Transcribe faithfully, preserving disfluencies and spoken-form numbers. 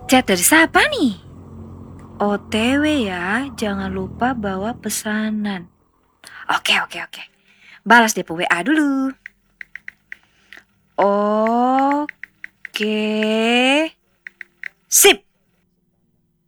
Chat dari siapa nih? O T W ya, jangan lupa bawa pesanan. Oke, oke, oke. Balas deh W A dulu. Oke. Sip.